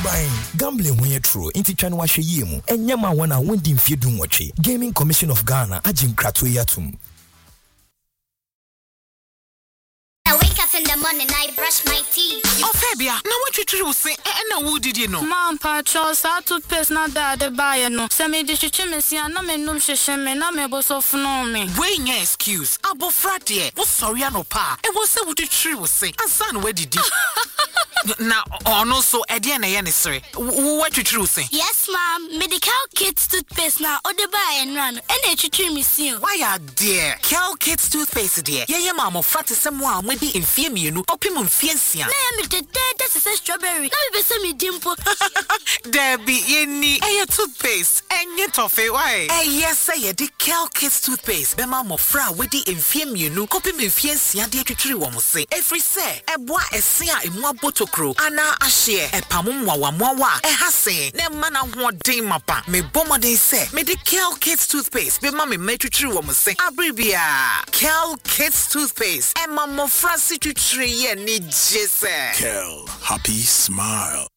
buying. Gambling when you're true. Inti chanu wa sheyemu. Enyama wana wendi mfiedu mwachi. Gaming Commission of Ghana. Ajin kratwe yatum. I wake up in the morning, I brush my teeth. Oh, Fabia, now what you say? And who did you know? Mom, Charles, I took paste not that the buyer no. Semi dish chimney, and I'm a num shame, and I'm able so for me. Wait, your excuse. Abo Fratia, what sorry, I know, pa. It was so what the tree was say. And son, where did you? Now, no, so Ediana Yanisri. What you say? Yes, ma'am. Medical Kids toothpaste now, or the buy and run. And they treat me soon. Why, dear? Cal Kids toothpaste, dear. Yeah, mamma, frat is someone with the infirm you know, opimum fiancia. I am the dead, that's a strawberry. Now be some dimple. Debbie, any a toothpaste, and yet toffee, why? Yes, say the Cal Kids toothpaste. The mamma fra with the infirm you know, opimum fiancia, dear to tree woman say. Every say, a boy a sea in one bottle crow, Anna a share, a pamum wawa, a hasse, ne mana one day mapa. Me bomber they say, me the Cal Kids toothpaste, be mammy made to tree woman say, Abribia, Cal Kids toothpaste, and mamma Francie to tree, and need Jesse. Kel, happy smile.